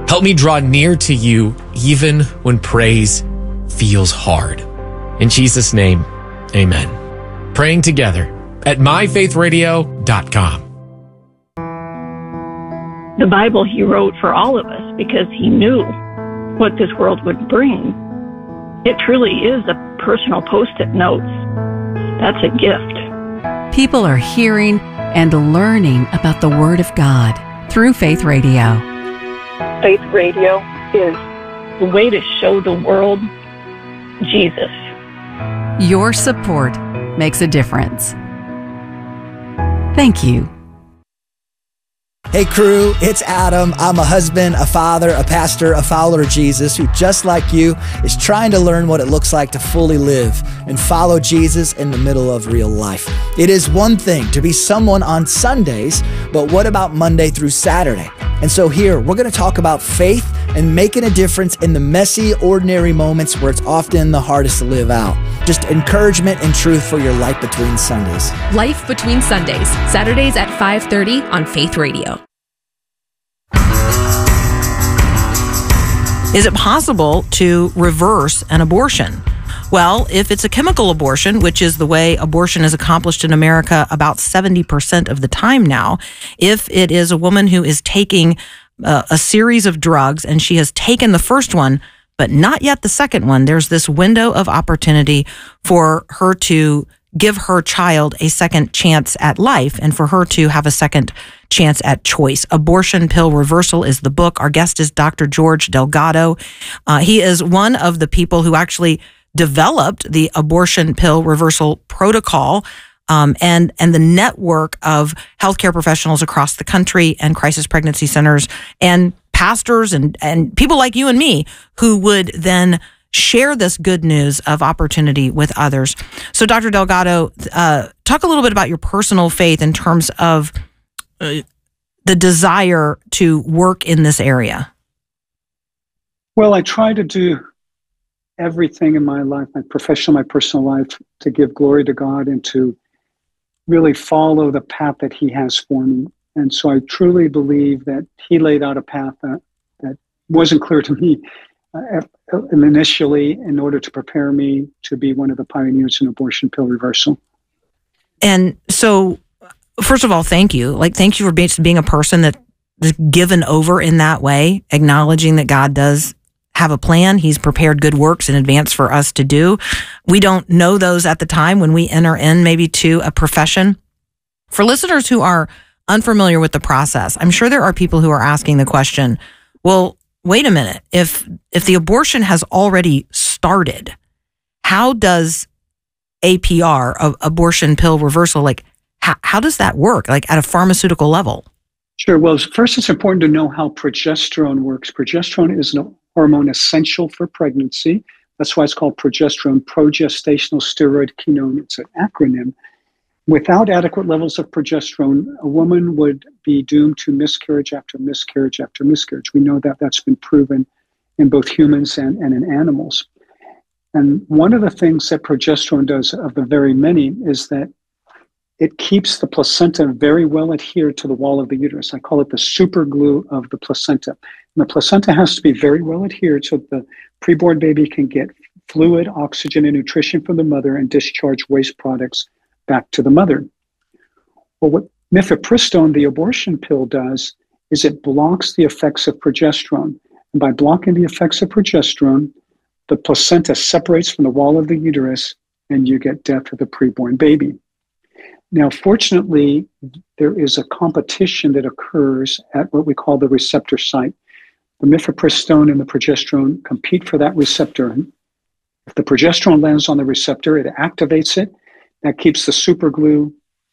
Help me draw near to you even when praise feels hard. In Jesus' name, amen. Praying together at myfaithradio.com. The Bible he wrote for all of us because he knew what this world would bring. It truly is a personal post-it notes. That's a gift. People are hearing and learning about the Word of God through Faith Radio. Faith Radio is the way to show the world Jesus. Your support makes a difference. Thank you. Hey crew, it's Adam. I'm a husband, a father, a pastor, a follower of Jesus who, just like you, is trying to learn what it looks like to fully live and follow Jesus in the middle of real life. It is one thing to be someone on Sundays, but what about Monday through Saturday? And so here, we're going to talk about faith and making a difference in the messy, ordinary moments where it's often the hardest to live out. Just encouragement and truth for your life between Sundays. Life Between Sundays, Saturdays at 5:30 on Faith Radio. Is it possible to reverse an abortion? Well, if it's a chemical abortion, which is the way abortion is accomplished in America about 70% of the time now, if it is a woman who is taking a series of drugs and she has taken the first one, but not yet the second one, there's this window of opportunity for her to give her child a second chance at life and for her to have a second chance at choice. Abortion Pill Reversal is the book. Our guest is Dr. George Delgado. He is one of the people who actually developed the abortion pill reversal protocol and the network of healthcare professionals across the country and crisis pregnancy centers and pastors and people like you and me who would then share this good news of opportunity with others. So Dr. Delgado, talk a little bit about your personal faith in terms of the desire to work in this area. Well, I try to do everything in my life, my professional, my personal life, to give glory to God and to really follow the path that he has for me. And so I truly believe that he laid out a path that wasn't clear to me initially in order to prepare me to be one of the pioneers in abortion pill reversal. And so, first of all, thank you. Thank you for being a person that is given over in that way, acknowledging that God does have a plan. He's prepared good works in advance for us to do. We don't know those at the time when we enter in maybe to a profession. For listeners who are unfamiliar with the process, I'm sure there are people who are asking the question, well, wait a minute, if the abortion has already started, how does APR, abortion pill reversal, how does that work, at a pharmaceutical level? Sure. Well, first it's important to know how progesterone works. Progesterone is an hormone essential for pregnancy. That's why it's called progesterone, progestational steroid kinone. It's an acronym. Without adequate levels of progesterone, a woman would be doomed to miscarriage after miscarriage after miscarriage. We know that that's been proven in both humans and in animals. And one of the things that progesterone does, of the very many, is that it keeps the placenta very well adhered to the wall of the uterus. I call it the super glue of the placenta. And the placenta has to be very well adhered so that the preborn baby can get fluid, oxygen, and nutrition from the mother and discharge waste products back to the mother. Well, what mifepristone, the abortion pill, does is it blocks the effects of progesterone. And by blocking the effects of progesterone, the placenta separates from the wall of the uterus and you get death of the preborn baby. Now, fortunately, there is a competition that occurs at what we call the receptor site. The mifepristone and the progesterone compete for that receptor. If the progesterone lands on the receptor, it activates it. That keeps the superglue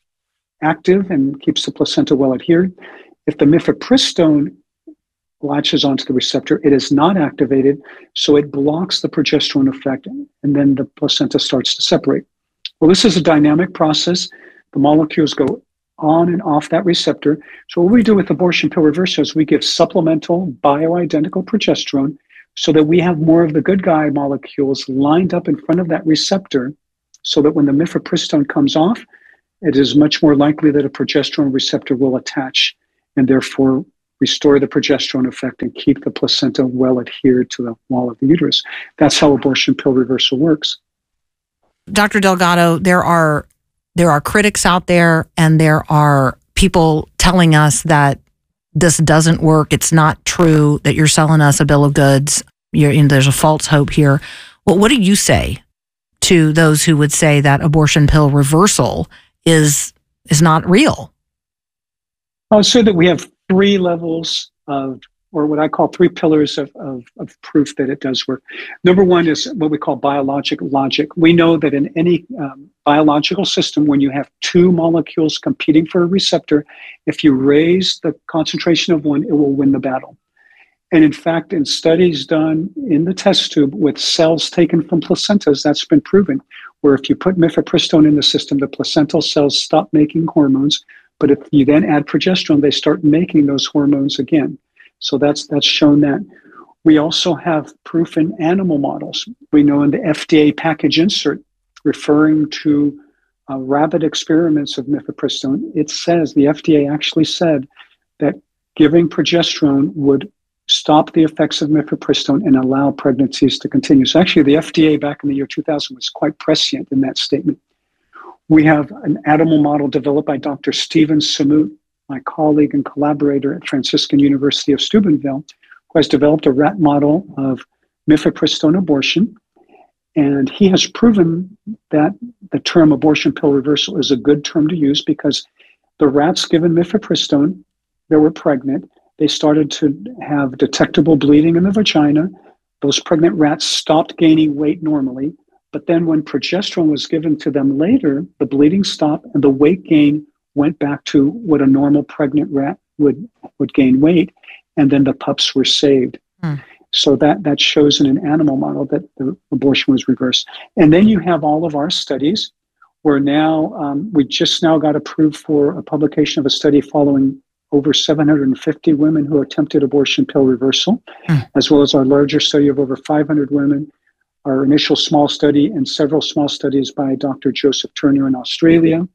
active and keeps the placenta well adhered. If the mifepristone latches onto the receptor, it is not activated, so it blocks the progesterone effect, and then the placenta starts to separate. Well, this is a dynamic process. The molecules go on and off that receptor. So what we do with abortion pill reversal is we give supplemental bioidentical progesterone so that we have more of the good guy molecules lined up in front of that receptor, so that when the mifepristone comes off, it is much more likely that a progesterone receptor will attach and therefore restore the progesterone effect, and keep the placenta well adhered to the wall of the uterus. That's how abortion pill reversal works. Dr. Delgado, there are critics out there, and there are people telling us that this doesn't work. It's not true, that you're selling us a bill of goods. There's a false hope here. Well, what do you say to those who would say that abortion pill reversal is not real? I would say that we have three levels of, or what I call three pillars of proof that it does work. Number one is what we call biologic logic. We know that in any biological system, when you have two molecules competing for a receptor, if you raise the concentration of one, it will win the battle. And in fact, in studies done in the test tube with cells taken from placentas, that's been proven, where if you put mifepristone in the system, the placental cells stop making hormones. But if you then add progesterone, they start making those hormones again. So that's shown that. We also have proof in animal models. We know in the FDA package insert, referring to rabbit experiments of mifepristone, it says, the FDA actually said that giving progesterone would stop the effects of mifepristone and allow pregnancies to continue. So actually the FDA back in the year 2000 was quite prescient in that statement. We have an animal model developed by Dr. Stephen Samut, my colleague and collaborator at Franciscan University of Steubenville, who has developed a rat model of mifepristone abortion. And he has proven that the term abortion pill reversal is a good term to use because the rats given mifepristone that were pregnant, they started to have detectable bleeding in the vagina. Those pregnant rats stopped gaining weight normally. But then when progesterone was given to them later, the bleeding stopped and the weight gain went back to what a normal pregnant rat would gain weight. And then the pups were saved. So that shows in an animal model that the abortion was reversed. And then you have all of our studies where now we just now got approved for a publication of a study following over 750 women who attempted abortion pill reversal, as well as our larger study of over 500 women, our initial small study, and several small studies by Dr. Joseph Turner in Australia.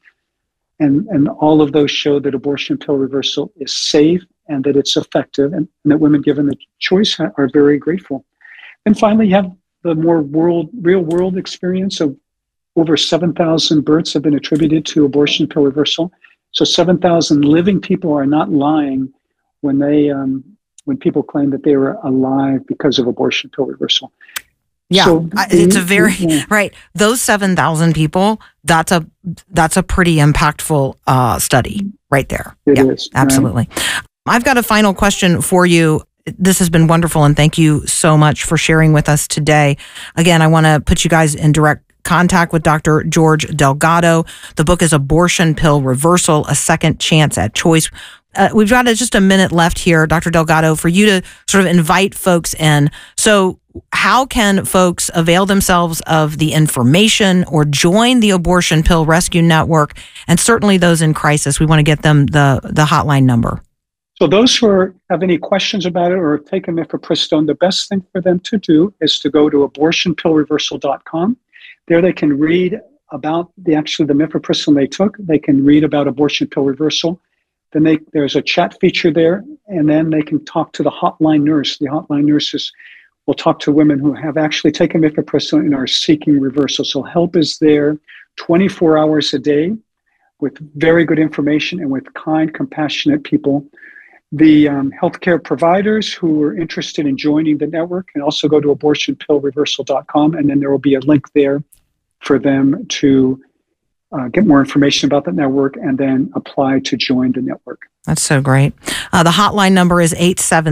And all of those show that abortion pill reversal is safe and that it's effective, and that women given the choice are very grateful. And finally, you have the more real world experience of over 7,000 births have been attributed to abortion pill reversal. So 7,000 living people are not lying when people claim that they were alive because of abortion pill reversal. Yeah, so it's a very right. Those 7,000 people, that's a pretty impactful study right there. It is. Absolutely. Right. I've got a final question for you. This has been wonderful, and thank you so much for sharing with us today. Again, I want to put you guys in direct contact with Dr. George Delgado. The book is Abortion Pill Reversal, A Second Chance at Choice. We've got just a minute left here, Dr. Delgado, for you to sort of invite folks in. So how can folks avail themselves of the information or join the Abortion Pill Rescue Network? And certainly those in crisis, we want to get them the hotline number. So those who have any questions about it or have taken mifepristone, the best thing for them to do is to go to abortionpillreversal.com. There they can read about the mifepristone they took. They can read about abortion pill reversal. Then there's a chat feature there, and then they can talk to the hotline nurse. The hotline nurses will talk to women who have actually taken mifepristone and are seeking reversal. So help is there 24 hours a day with very good information and with kind, compassionate people. The healthcare providers who are interested in joining the network can also go to abortionpillreversal.com, and then there will be a link there for them to get more information about the network and then apply to join the network. That's so great. The hotline number is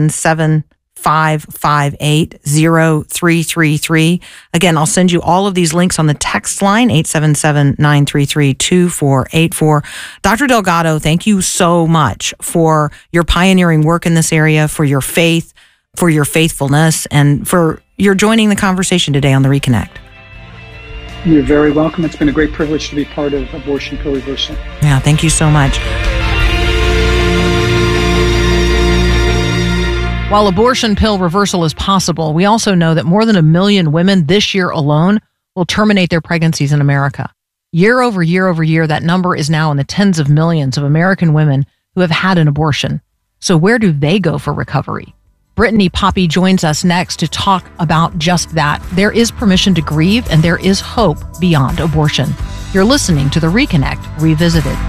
877-558-0333. Again, I'll send you all of these links on the text line, 877-933-2484. Dr. Delgado, thank you so much for your pioneering work in this area, for your faith, for your faithfulness, and for your joining the conversation today on The Reconnect. You're very welcome. It's been a great privilege to be part of Abortion Pill Reversal. Yeah, thank you so much. While abortion pill reversal is possible, we also know that more than 1 million women this year alone will terminate their pregnancies in America. Year over year over year, that number is now in the tens of millions of American women who have had an abortion. So where do they go for recovery? Brittany Poppy joins us next to talk about just that. There is permission to grieve, and there is hope beyond abortion. You're listening to The Reconnect Revisited.